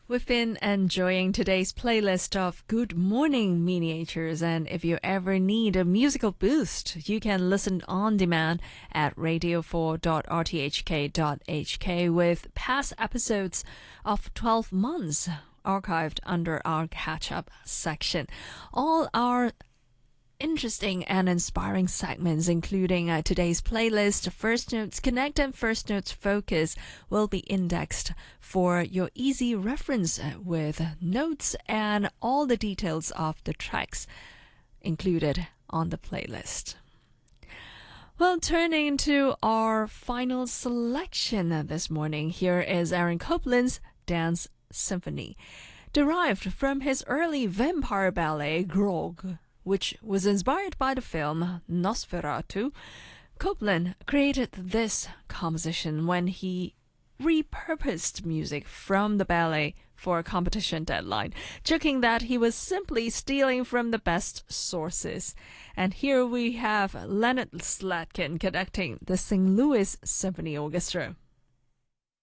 We've been enjoying today's playlist of Good Morning Miniatures, and if you ever need a musical boost, you can listen on demand at radio4.rthk.hk with past episodes of 12 months archived under our catch-up section. All our interesting and inspiring segments, including today's playlist, First Notes Connect and First Notes Focus, will be indexed for your easy reference with notes and all the details of the tracks included on the playlist. Well, turning to our final selection this morning, here is Aaron Copland's Dance Symphony, derived from his early vampire ballet Grog, which was inspired by the film Nosferatu. Copland created this composition when he repurposed music from the ballet for a competition deadline, joking that he was simply stealing from the best sources. And here we have Leonard Slatkin conducting the St. Louis Symphony Orchestra.